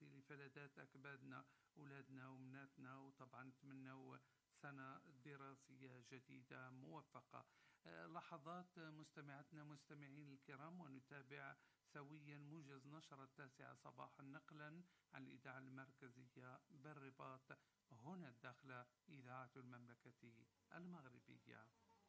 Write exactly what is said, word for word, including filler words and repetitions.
الدراسي لفلذات أكبادنا أولادنا ومناتنا، وطبعا نتمنى سنة دراسية جديدة موفقة. لحظات مستمعتنا مستمعين الكرام، ونتابع سويا موجز نشرة التاسعة صباحا نقلا عن الإذاعة المركزية بالرباط، هنا الداخلة إذاعة المملكة المغربية.